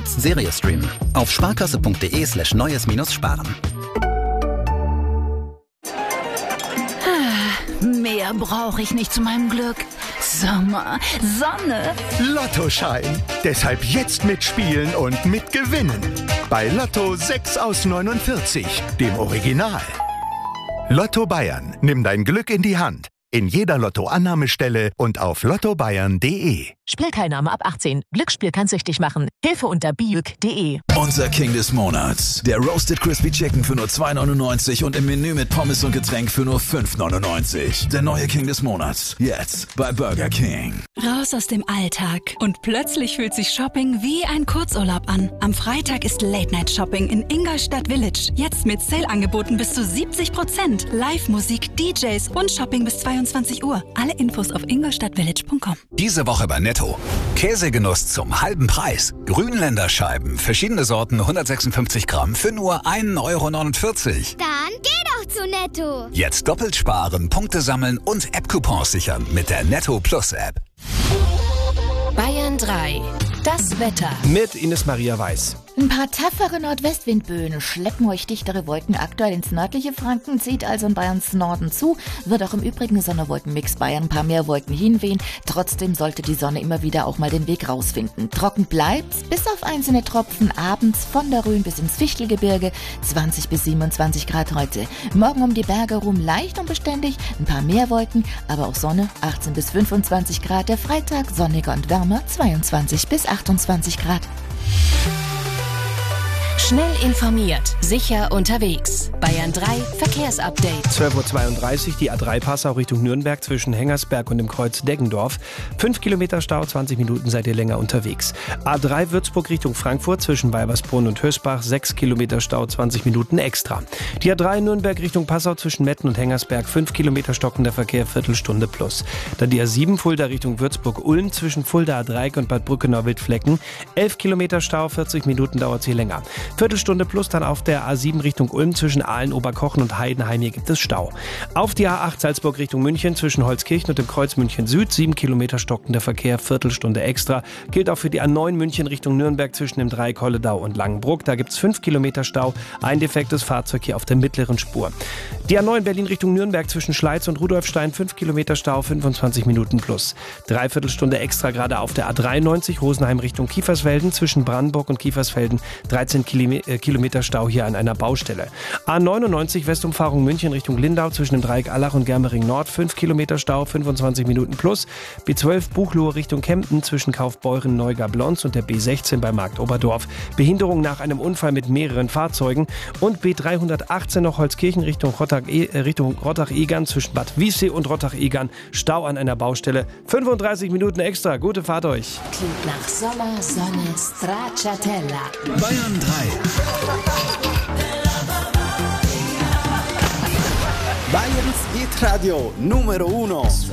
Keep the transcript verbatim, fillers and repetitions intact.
jetzt Serie streamen. Auf sparkasse.de slash neues minus sparen. Mehr brauche ich nicht zu meinem Glück. Sommer, Sonne. Lottoschein. Deshalb jetzt mitspielen und mitgewinnen. Bei Lotto sechs aus neunundvierzig, dem Original. Lotto Bayern. Nimm dein Glück in die Hand. In jeder Lotto-Annahmestelle und auf lotto bayern punkt de. Spielteilnahme ab achtzehn. Glücksspiel kann süchtig machen. Hilfe unter biuk punkt de. Unser King des Monats. Der Roasted Crispy Chicken für nur zwei neunundneunzig und im Menü mit Pommes und Getränk für nur fünf neunundneunzig. Der neue King des Monats. Jetzt bei Burger King. Raus aus dem Alltag. Und plötzlich fühlt sich Shopping wie ein Kurzurlaub an. Am Freitag ist Late-Night-Shopping in Ingolstadt Village. Jetzt mit Sale-Angeboten bis zu siebzig Prozent. Live-Musik, D Js und Shopping bis zweiundzwanzig Uhr. Alle Infos auf ingolstadtvillage punkt com. Diese Woche bei Netto. Käsegenuss zum halben Preis. Grünländer Scheiben, verschiedene Sorten, hundertsechsundfünfzig Gramm für nur ein Euro neunundvierzig. Dann geh doch zu Netto. Jetzt doppelt sparen, Punkte sammeln und App-Coupons sichern mit der Netto Plus App. Bayern drei. Das Wetter. Mit Ines Maria Weiß. Ein paar tapfere Nordwestwindböen schleppen euch dichtere Wolken aktuell ins nördliche Franken, zieht also in Bayerns Norden zu, wird auch im übrigen Sonne-Wolken-Mix Bayern ein paar mehr Wolken hinwehen. Trotzdem sollte die Sonne immer wieder auch mal den Weg rausfinden. Trocken bleibt's, bis auf einzelne Tropfen abends von der Rhön bis ins Fichtelgebirge, zwanzig bis siebenundzwanzig Grad heute. Morgen um die Berge rum leicht und beständig, ein paar mehr Wolken, aber auch Sonne, achtzehn bis fünfundzwanzig Grad. Der Freitag sonniger und wärmer, zweiundzwanzig bis achtundzwanzig Grad. Schnell informiert, sicher unterwegs. Bayern drei Verkehrsupdate. zwölf Uhr zweiunddreißig, die A drei Passau Richtung Nürnberg zwischen Hengersberg und dem Kreuz Deggendorf. fünf Kilometer Stau, zwanzig Minuten seid ihr länger unterwegs. A drei Würzburg Richtung Frankfurt zwischen Weibersbrunn und Hösbach, sechs Kilometer Stau, zwanzig Minuten extra. Die A drei Nürnberg Richtung Passau zwischen Metten und Hengersberg, fünf Kilometer stockender Verkehr, Viertelstunde plus. Dann die A sieben Fulda Richtung Würzburg-Ulm zwischen Fulda A-Dreieck und Bad Brückenau-Wildflecken, elf Kilometer Stau, vierzig Minuten dauert sie länger. Viertelstunde plus dann auf der A sieben Richtung Ulm zwischen Aalen, Oberkochen und Heidenheim, hier gibt es Stau. Auf die A acht Salzburg Richtung München zwischen Holzkirchen und dem Kreuz München Süd, sieben Kilometer stockender Verkehr, Viertelstunde extra. Gilt auch für die A neun München Richtung Nürnberg zwischen dem Dreieck Holledau und Langenbruck. Da gibt es fünf Kilometer Stau, ein defektes Fahrzeug hier auf der mittleren Spur. Die A neun Berlin Richtung Nürnberg zwischen Schleiz und Rudolfstein, fünf Kilometer Stau, fünfundzwanzig Minuten plus. Dreiviertelstunde extra gerade auf der A dreiundneunzig Rosenheim Richtung Kiefersfelden zwischen Brandenburg und Kiefersfelden, dreizehn Kilometer Stau hier an einer Baustelle. A neunundneunzig Westumfahrung München Richtung Lindau zwischen dem Dreieck Allach und Germering Nord, fünf Kilometer Stau, fünfundzwanzig Minuten plus. B zwölf Buchloe Richtung Kempten zwischen Kaufbeuren, Neugar-Blons und der B sechzehn bei Marktoberdorf. Behinderung nach einem Unfall mit mehreren Fahrzeugen. Und B dreihundertachtzehn noch Holzkirchen Richtung Rottach, äh, Richtung Rottach-Egern zwischen Bad Wiessee und Rottach-Egern. Stau an einer Baustelle. fünfunddreißig Minuten extra. Gute Fahrt euch. Klingt nach Sommer, Sonne, Stracciatella. Bayern drei. Bayerns Hit Radio Numero uno.